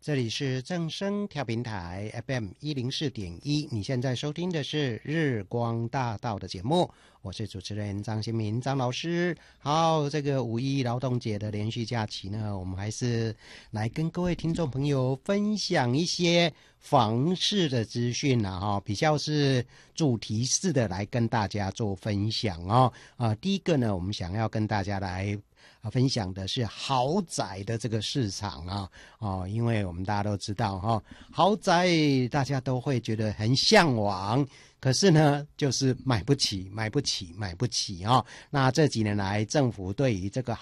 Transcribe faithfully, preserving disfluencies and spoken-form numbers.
这里是正声调频台 F M 一零四点一，你现在收听的是日光大道的节目，我是主持人张新民张老师。好，这个五一劳动节的连续假期呢，我们还是来跟各位听众朋友分享一些房市的资讯啊，哈，比较是主题式的来跟大家做分享哦。啊，第一个呢，我们想要跟大家来啊，分享的是豪宅的这个市场啊，哦，因为我们大家都知道哈、哦，豪宅大家都会觉得很向往，可是呢，就是买不起，买不起，买不起啊、哦。那这几年来，政府对于这个